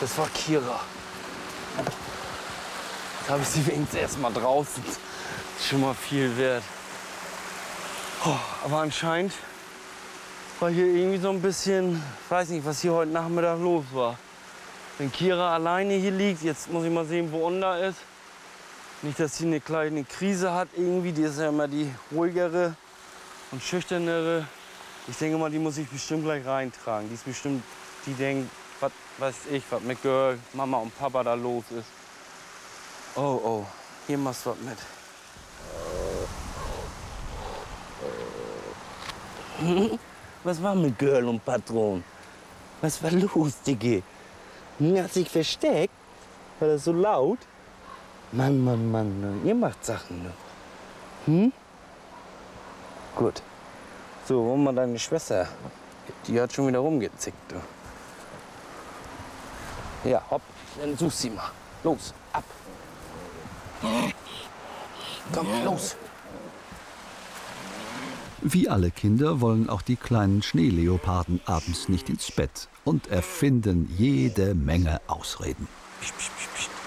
Das war Kira. Jetzt habe ich sie wenigstens erstmal draußen. Das ist schon mal viel wert. Oh, aber anscheinend war hier irgendwie so ein bisschen, weiß nicht, was hier heute Nachmittag los war. Wenn Kira alleine hier liegt, jetzt muss ich mal sehen, wo Onda ist. Nicht, dass sie eine kleine Krise hat irgendwie. Die ist ja immer die ruhigere und schüchternere. Ich denke mal, die muss ich bestimmt gleich reintragen. Die ist bestimmt, die denkt, was weiß ich, was mit Girl, Mama und Papa da los ist. Oh, oh, hier machst du was mit. Was war mit Girl und Patron? Was war los, Diggi? Hat sich versteckt? War das so laut? Mann, Mann, Mann, ihr macht Sachen, ne? Hm? Gut. So, wo mal deine Schwester? Die hat schon wieder rumgezickt, du. Ja, hopp, dann such sie mal. Los, ab. Komm, los. Wie alle Kinder wollen auch die kleinen Schneeleoparden abends nicht ins Bett und erfinden jede Menge Ausreden. Psst, psst, psst, psst.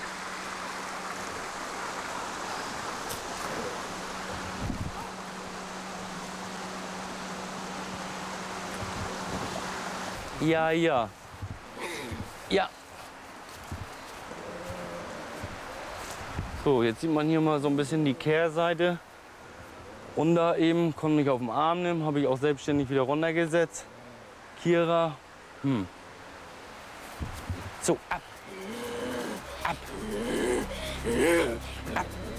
Ja, ja. Ja. So, jetzt sieht man hier mal so ein bisschen die Kehrseite. Und da eben, konnte mich auf den Arm nehmen, habe ich auch selbstständig wieder runtergesetzt. Kira. So, ab. Ab. Ab.